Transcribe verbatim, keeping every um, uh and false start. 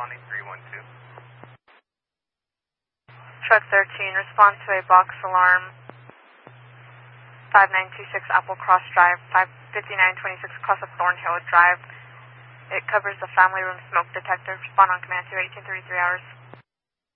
responding three one two. Truck thirteen, respond to a box alarm. five nine two six Apple Cross Drive, five fifty-nine twenty-six across of Thornhill Drive. It covers the family room smoke detector. Respond on command to eighteen thirty-three hours.